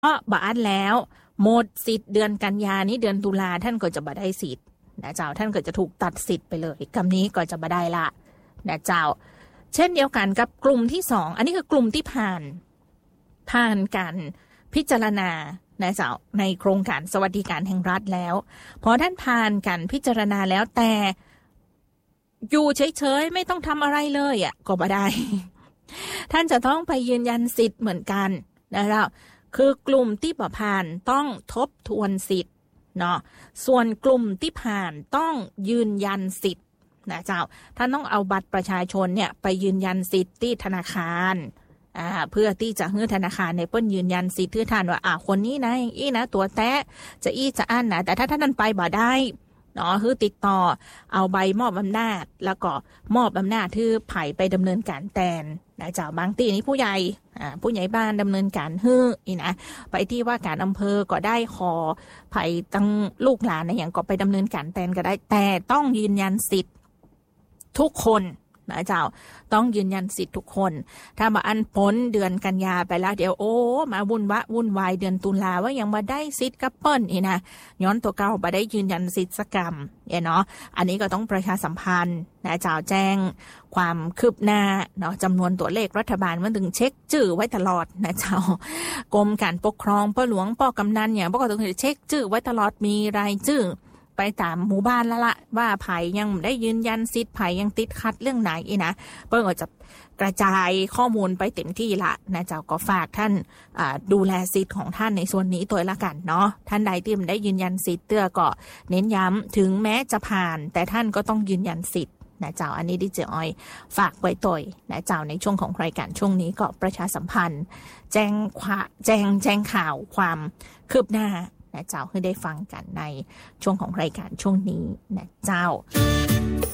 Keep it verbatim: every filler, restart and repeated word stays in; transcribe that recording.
ก็บาดแล้วหมดสิทธิ์เดือนกันยานี้เดือนตุลาท่านก็จะบ่ได้สิทธิ์นะเจ้าท่านก็จะถูกตัดสิทธิ์ไปเลยคำนี้ก็จะบ่ได้ละนะเจ้าเช่นเดียวกันกับกลุ่มที่สองอันนี้คือกลุ่มที่ผ่านผ่านการพิจารณานะเจ้าในโครงการสวัสดิการแห่งรัฐแล้วพอท่านผ่านการพิจารณาแล้วแต่อยู่เฉยๆไม่ต้องทำอะไรเลยอ่ะก็บ่ได้ท่านจะต้องไปยืนยันสิทธิ์เหมือนกันนะเจ้าคือกลุ่มที่บ่ผ่านต้องทบทวนสิทธิ์เนาะส่วนกลุ่มที่ผ่านต้องยืนยันสิทธิ์นะเจ้าท่านต้องเอาบัตรประชาชนเนี่ยไปยืนยันสิทธิ์ที่ธนาคารอ่าเพื่อที่จะให้ธนาคารในเปิ้นยืนยันสิทธิ์ที่ท่านว่าอ่าคนนี้นะอย่างอี้นะตัวแตะจะอี้จะอั้นนะแต่ถ้าท่านนั้นไปบ่ได้เนาะคือติดต่อเอาใบมอบอำนาจแล้วก็มอบอำนาจที่ไผ่ไปดำเนินการแทนนะเจ้าบางทีนี้ผู้ใหญ่อ่าผู้ใหญ่บ้านดำเนินการฮื้ออีนะไปที่ว่าการอำเภอก็ได้ขอไผ่ตั้งลูกหลานในอย่างก็ไปดำเนินการแทนก็ได้แต่ต้องยืนยันสิทธิ์ทุกคนนะเจ้าต้องยืนยันสิทธิ์ทุกคนถ้ามาอันพ้นเดือนกันยาไปแล้วเดี๋ยวโอ้มาวุ่นวะวุ่นวายเดือนตุลาว่ายังมาได้สิทธิ์กับเปิ้ลอีนะย้อนตัวเก่ามาได้ยืนยันสิทธิ์สักกรรมเนาะอันนี้ก็ต้องประชาสัมพันธ์นะเจ้าแจ้งความคืบหน้าเนาะจำนวนตัวเลขรัฐบาลมันถึงเช็คชื่อไว้ตลอดนะเจ้ากรมการปกครองป้อหลวงป้อกำนันอย่างป้อก็ต้องเช็คชื่อไว้ตลอดมีรายชื่อไปตามหมู่บ้านแล้วละว่าไผ่ยังได้ยืนยันสิทธิ์ไผ่ยังติดขัดเรื่องไหนอีนะเปิ้ลก็จะกระจายข้อมูลไปเต็มที่ละนะเจ้าก็ฝากท่านดูแลสิทธิ์ของท่านในส่วนนี้ตัวละกันเนาะท่านใดที่มันได้ยืนยันสิทธิ์เตื้อก็เน้นย้ำถึงแม้จะผ่านแต่ท่านก็ต้องยืนยันสิทธิ์นะเจ้าอันนี้ดิเจออยฝากไว้ตัวนะเจ้าในช่วงของรายการช่วงนี้ก็ประชาสัมพันธ์แจ้งแจ้งแจ้งข่าวความคืบหน้านะเจ้าให้ได้ฟังกันในช่วงของรายการช่วงนี้นะเจ้า